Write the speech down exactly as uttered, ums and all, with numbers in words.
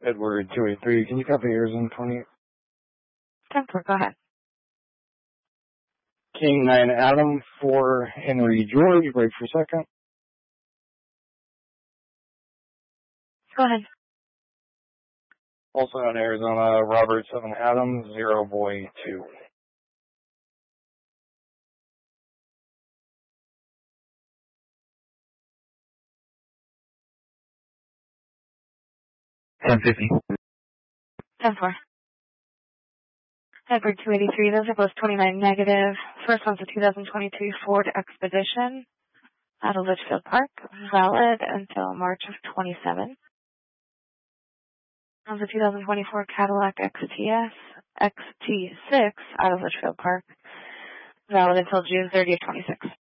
Edward two eighty-three, can you copy Arizona twenty-eight? ten four, go ahead. King nine Adam for Henry George, break for second. Go ahead. Also in Arizona, Robert seven Adam, zero boy two. ten fifty. ten four. Edward two eighty-three, those are both twenty-nine negative. First one's a two thousand twenty-two Ford Expedition out of Litchfield Park, valid until March of twenty-seven. One's a two thousand twenty-four Cadillac X T S X T six out of Litchfield Park, valid until June thirtieth, twenty-six.